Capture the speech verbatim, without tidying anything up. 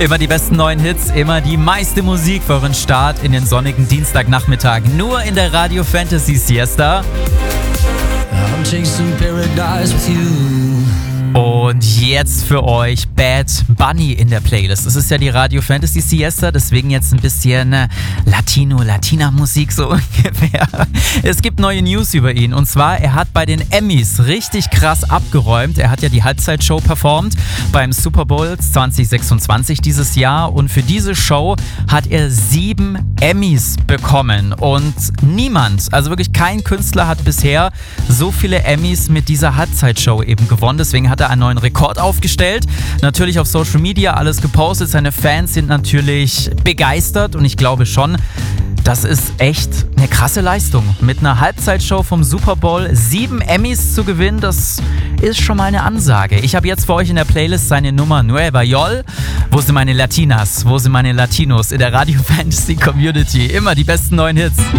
Immer die besten neuen Hits, immer die meiste Musik für euren Start in den sonnigen Dienstagnachmittag. Nur in der Radio Fantasy Siesta. I'm chasing paradise with you. Und jetzt für euch Bad Bunny in der Playlist. Es ist ja die Radio Fantasy Siesta, deswegen jetzt ein bisschen Latino, Latina-Musik so ungefähr. Es gibt neue News über ihn und zwar, er hat bei den Emmys richtig krass abgeräumt. Er hat ja die Halbzeitshow performt beim Super Bowl zwanzig sechsundzwanzig dieses Jahr und für diese Show hat er sieben Emmys bekommen und niemand, also wirklich kein Künstler hat bisher so viele Emmys mit dieser Halbzeitshow eben gewonnen. Deswegen hat er einen neuen Rekord aufgestellt. Natürlich auf Social Media alles gepostet. Seine Fans sind natürlich begeistert und ich glaube schon, das ist echt eine krasse Leistung. Mit einer Halbzeitshow vom Super Bowl sieben Emmys zu gewinnen, das ist schon mal eine Ansage. Ich habe jetzt für euch in der Playlist seine Nummer Nueva York. Wo sind meine Latinas? Wo sind meine Latinos in der Radio Fantasy Community? Immer die besten neuen Hits.